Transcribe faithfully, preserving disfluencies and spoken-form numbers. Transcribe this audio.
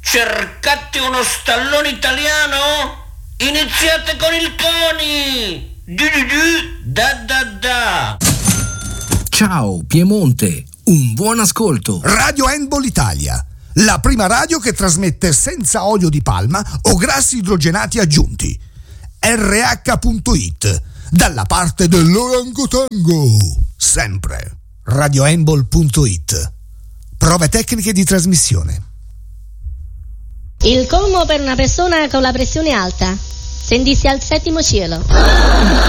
Cercate uno stallone italiano? Iniziate con il CONI! Du du du, da da da! Ciao Piemonte, un buon ascolto! Radio Handball Italia, la prima radio che trasmette senza olio di palma o grassi idrogenati aggiunti. erre acca punto it, dalla parte dell'orangotango, sempre. radio handball punto it. Prove tecniche di trasmissione. Il colmo per una persona con la pressione alta: sentirsi al settimo cielo.